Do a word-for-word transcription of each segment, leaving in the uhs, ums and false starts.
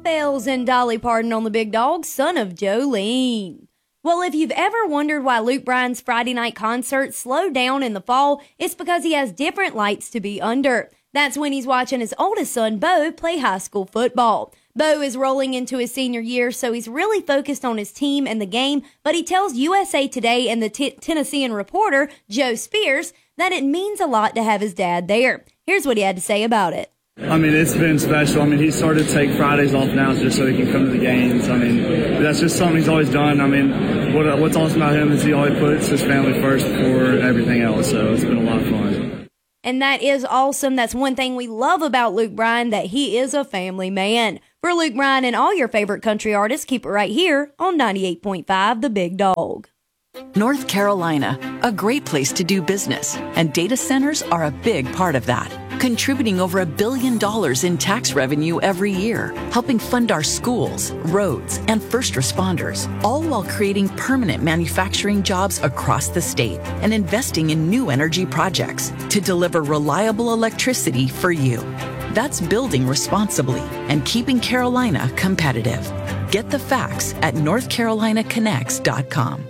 Bells and Dolly Parton on the Big Dog, son of Jolene. Well, if you've ever wondered why Luke Bryan's Friday night concert slowed down in the fall, it's because he has different lights to be under. That's when he's watching his oldest son, Bo, play high school football. Bo is rolling into his senior year, so he's really focused on his team and the game, but he tells U S A Today and the T- Tennessean reporter, Joe Spears, that it means a lot to have his dad there. Here's what he had to say about it. I mean, it's been special. I mean, he started to take Fridays off now just so he can come to the games. I mean, that's just something he's always done. I mean, what, what's awesome about him is he always puts his family first before everything else, so it's been a lot of fun. And that is awesome. That's one thing we love about Luke Bryan, that he is a family man. For Luke Bryan and all your favorite country artists, keep it right here on ninety-eight point five The Big Dog. North Carolina, a great place to do business, and data centers are a big part of that, contributing over a billion dollars in tax revenue every year, helping fund our schools, roads, and first responders, all while creating permanent manufacturing jobs across the state and investing in new energy projects to deliver reliable electricity for you. That's building responsibly and keeping Carolina competitive. Get the facts at north carolina connects dot com.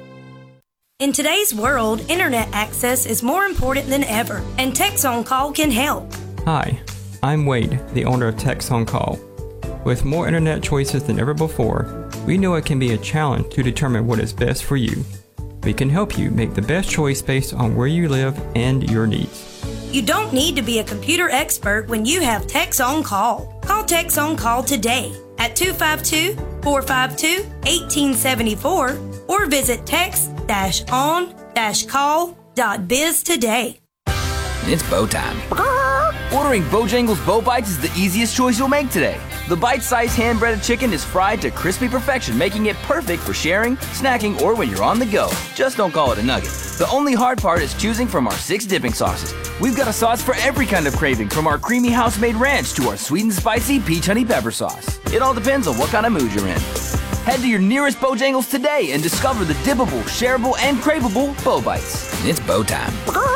In today's world, internet access is more important than ever, and Text On Call can help. Hi, I'm Wade, the owner of Text On Call. With more internet choices than ever before, we know it can be a challenge to determine what is best for you. We can help you make the best choice based on where you live and your needs. You don't need to be a computer expert when you have Text On Call. Call Text On Call today at two five two, four five two, one eight seven four or visit text on call dot biz today. It's bow time. Ordering Bojangles Bow Bites is the easiest choice you'll make today. The bite-sized hand-breaded chicken is fried to crispy perfection, making it perfect for sharing, snacking, or when you're on the go. Just don't call it a nugget. The only hard part is choosing from our six dipping sauces. We've got a sauce for every kind of craving, from our creamy house-made ranch to our sweet and spicy peach honey pepper sauce. It all depends on what kind of mood you're in. Head to your nearest Bojangles today and discover the dippable, shareable, and craveable Bow Bites. It's bow time.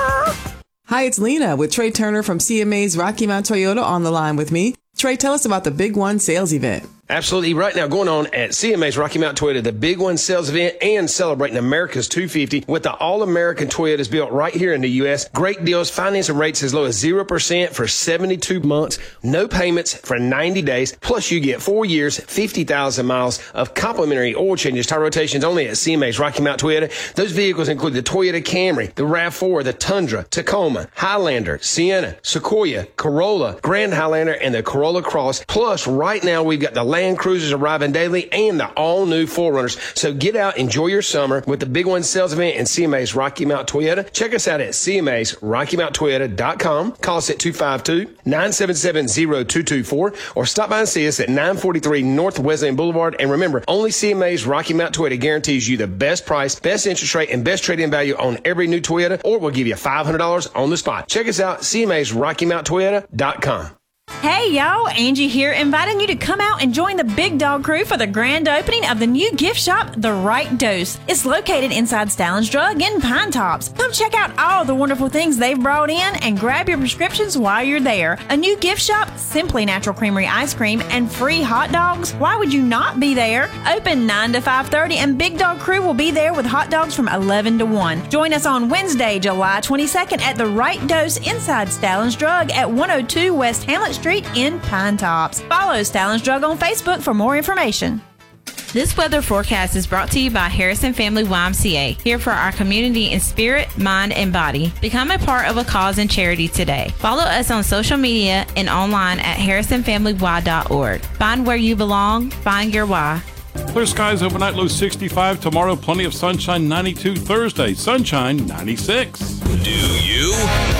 Hi, it's Lena with Trey Turner from C M A's Rocky Mount Toyota on the line with me. Trey, tell us about the Big One sales event. Absolutely. Right now going on at C M A's Rocky Mount Toyota, the Big One sales event, and celebrating America's two fifty with the all-American Toyotas built right here in the U S. Great deals, financing rates as low as zero percent for seventy-two months, no payments for ninety days, plus you get four years, fifty thousand miles of complimentary oil changes, tire rotations only at C M A's Rocky Mount Toyota. Those vehicles include the Toyota Camry, the RAV four, the Tundra, Tacoma, Highlander, Sienna, Sequoia, Corolla, Grand Highlander, and the Corolla Cross. Plus, right now we've got the Land Cruisers arriving daily and the all-new four runners. So get out, enjoy your summer with the Big One sales event in C M A's Rocky Mount Toyota. Check us out at C M A's Rocky Mount Toyota dot com. Call us at two five two, nine seven seven, zero two two four or stop by and see us at nine forty-three North Wesleyan Boulevard. And remember, only C M A's Rocky Mount Toyota guarantees you the best price, best interest rate, and best trade-in value on every new Toyota, or we'll give you five hundred dollars on the spot. Check us out, C M A's Rocky Mount Toyota dot com. Hey y'all, Angie here, inviting you to come out and join the Big Dog crew for the grand opening of the new gift shop, The Right Dose. It's located inside Stallin's Drug in Pine Tops. Come check out all the wonderful things they've brought in and grab your prescriptions while you're there. A new gift shop, Simply Natural Creamery ice cream, and free hot dogs. Why would you not be there? Open nine to five thirty, and Big Dog crew will be there with hot dogs from eleven to one. Join us on Wednesday, July twenty-second at The Right Dose inside Stallin's Drug at one oh two West Hamlet Street in Pine Tops. Follow Stallin's Drug on Facebook for more information. This weather forecast is brought to you by Harrison Family Y M C A, here for our community in spirit, mind, and body. Become a part of a cause and charity today. Follow us on social media and online at harrison family y dot org. Find where you belong. Find your why. Clear skies overnight, low sixty-five. Tomorrow, plenty of sunshine, ninety-two. Thursday, sunshine, ninety-six. Do you?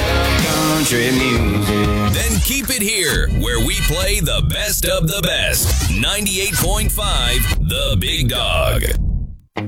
Country music. Then keep it here, where we play the best of the best. ninety-eight point five The Big Dog.